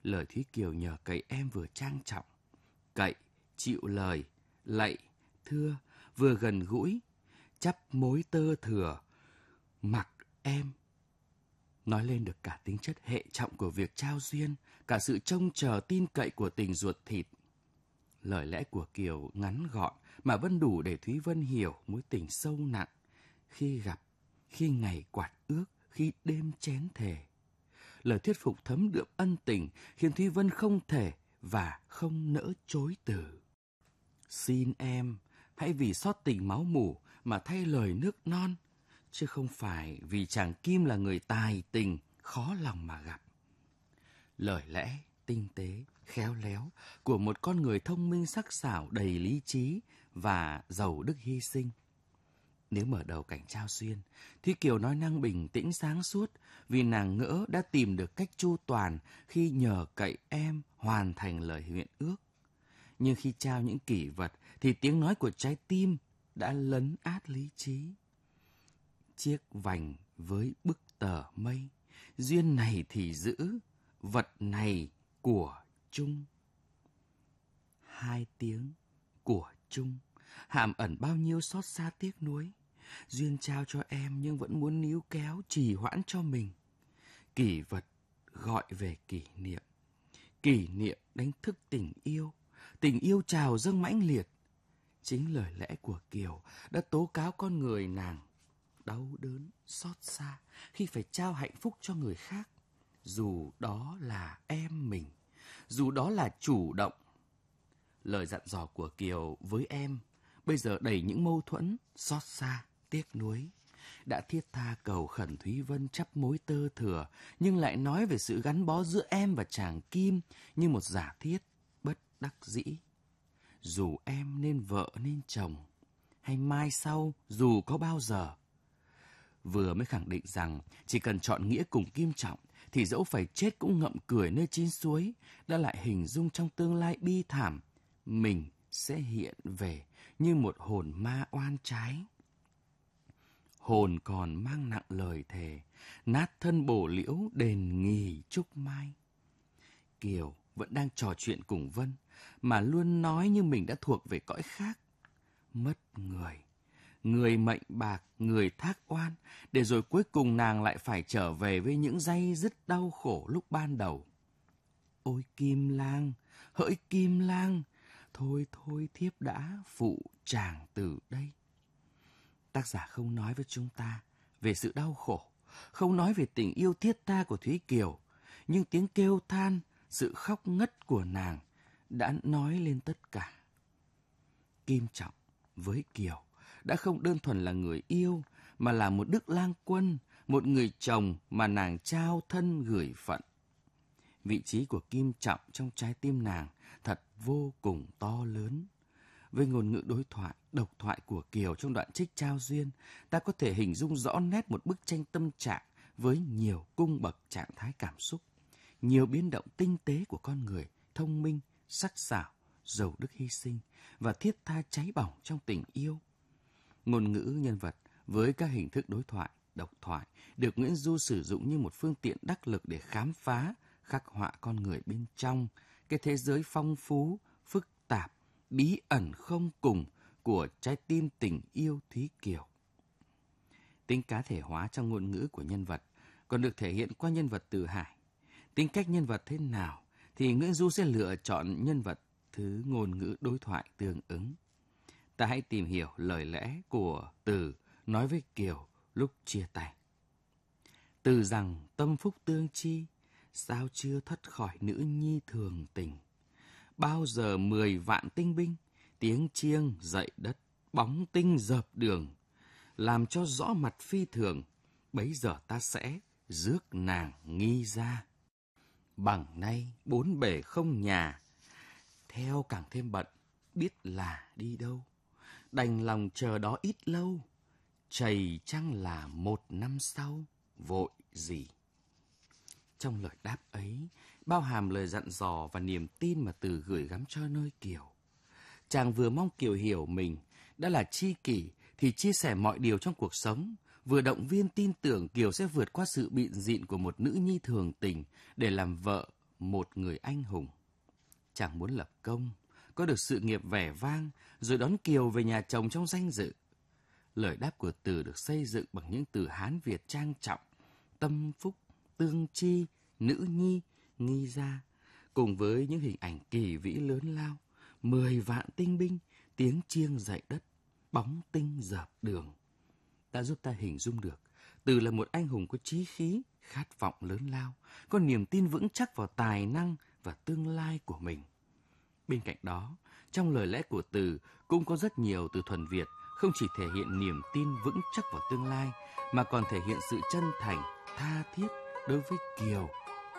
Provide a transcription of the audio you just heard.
Lời Thúy Kiều nhờ cậy em vừa trang trọng, cậy, chịu lời, lạy, thưa, vừa gần gũi, chắp mối tơ thừa, mặc em. Nói lên được cả tính chất hệ trọng của việc trao duyên, cả sự trông chờ tin cậy của tình ruột thịt. Lời lẽ của Kiều ngắn gọn mà vẫn đủ để Thúy Vân hiểu mối tình sâu nặng. Khi gặp, khi ngày quạt ước, khi đêm chén thề. Lời thuyết phục thấm đượm ân tình khiến Thúy Vân không thể và không nỡ chối từ. Xin em, hãy vì xót tình máu mủ mà thay lời nước non, chứ không phải vì chàng Kim là người tài tình, khó lòng mà gặp. Lời lẽ tinh tế, khéo léo của một con người thông minh sắc sảo, đầy lý trí và giàu đức hy sinh. Nếu mở đầu cảnh trao duyên, Thúy Kiều nói năng bình tĩnh sáng suốt vì nàng ngỡ đã tìm được cách chu toàn khi nhờ cậy em hoàn thành lời nguyện ước. Nhưng khi trao những kỷ vật thì tiếng nói của trái tim đã lấn át lý trí. Chiếc vành với bức tờ mây, duyên này thì giữ, vật này của chung. Hai tiếng của chung hàm ẩn bao nhiêu xót xa tiếc nuối. Duyên trao cho em nhưng vẫn muốn níu kéo trì hoãn cho mình. Kỷ vật gọi về kỷ niệm đánh thức tình yêu trào dâng mãnh liệt. Chính lời lẽ của Kiều đã tố cáo con người nàng đau đớn, xót xa khi phải trao hạnh phúc cho người khác, dù đó là em mình, dù đó là chủ động. Lời dặn dò của Kiều với em bây giờ đầy những mâu thuẫn, xót xa, tiếc nuối. Đã thiết tha cầu khẩn Thúy Vân chắp mối tơ thừa, nhưng lại nói về sự gắn bó giữa em và chàng Kim như một giả thiết bất đắc dĩ. Dù em nên vợ nên chồng, hay mai sau dù có bao giờ. Vừa mới khẳng định rằng chỉ cần chọn nghĩa cùng Kim Trọng thì dẫu phải chết cũng ngậm cười nơi chín suối, đã lại hình dung trong tương lai bi thảm mình sẽ hiện về như một hồn ma oan trái. Hồn còn mang nặng lời thề, nát thân bổ liễu đền nghỉ trúc mai. Kiều vẫn đang trò chuyện cùng Vân mà luôn nói như mình đã thuộc về cõi khác. Mất người mệnh bạc, người thác oan, để rồi cuối cùng nàng lại phải trở về với những day dứt đau khổ lúc ban đầu. Ôi Kim Lang, hỡi Kim Lang, thôi thiếp đã phụ chàng từ đây. Tác giả không nói với chúng ta về sự đau khổ, không nói về tình yêu thiết tha của Thúy Kiều, nhưng tiếng kêu than, sự khóc ngất của nàng đã nói lên tất cả. Kim Trọng với Kiều đã không đơn thuần là người yêu, mà là một đức lang quân, một người chồng mà nàng trao thân gửi phận. Vị trí của Kim Trọng trong trái tim nàng thật vô cùng to lớn. Với ngôn ngữ đối thoại, độc thoại của Kiều trong đoạn trích trao duyên, ta có thể hình dung rõ nét một bức tranh tâm trạng với nhiều cung bậc trạng thái cảm xúc, nhiều biến động tinh tế của con người, thông minh, sắc sảo, giàu đức hy sinh và thiết tha cháy bỏng trong tình yêu. Ngôn ngữ nhân vật với các hình thức đối thoại, độc thoại được Nguyễn Du sử dụng như một phương tiện đắc lực để khám phá, khắc họa con người bên trong, cái thế giới phong phú, phức tạp, bí ẩn không cùng của trái tim tình yêu Thúy Kiều. Tính cá thể hóa trong ngôn ngữ của nhân vật còn được thể hiện qua nhân vật Từ Hải. Tính cách nhân vật thế nào thì Nguyễn Du sẽ lựa chọn nhân vật thứ ngôn ngữ đối thoại tương ứng. Ta hãy tìm hiểu lời lẽ của Từ nói với Kiều lúc chia tay. Từ rằng tâm phúc tương chi, sao chưa thoát khỏi nữ nhi thường tình. Bao giờ 10 vạn tinh binh, tiếng chiêng dậy đất, bóng tinh dợp đường. Làm cho rõ mặt phi thường, bấy giờ ta sẽ rước nàng nghi ra. Bằng nay 4 bể không nhà, theo càng thêm bận, biết là đi đâu. Đành lòng chờ đó ít lâu, chầy chăng là 1 năm sau, vội gì. Trong lời đáp ấy, bao hàm lời dặn dò và niềm tin mà Từ gửi gắm cho nơi Kiều. Chàng vừa mong Kiều hiểu mình, đã là tri kỷ thì chia sẻ mọi điều trong cuộc sống, vừa động viên tin tưởng Kiều sẽ vượt qua sự bịn dịn của một nữ nhi thường tình để làm vợ một người anh hùng. Chàng muốn lập công, có được sự nghiệp vẻ vang, rồi đón Kiều về nhà chồng trong danh dự. Lời đáp của Từ được xây dựng bằng những từ Hán Việt trang trọng: tâm phúc, tương chi, nữ nhi, nghi gia, cùng với những hình ảnh kỳ vĩ lớn lao: 10 vạn tinh binh, tiếng chiêng dậy đất, bóng tinh dợp đường, đã giúp ta hình dung được Từ là một anh hùng có chí khí, khát vọng lớn lao, có niềm tin vững chắc vào tài năng và tương lai của mình. Bên cạnh đó, trong lời lẽ của Từ cũng có rất nhiều từ thuần Việt, không chỉ thể hiện niềm tin vững chắc vào tương lai, mà còn thể hiện sự chân thành, tha thiết đối với Kiều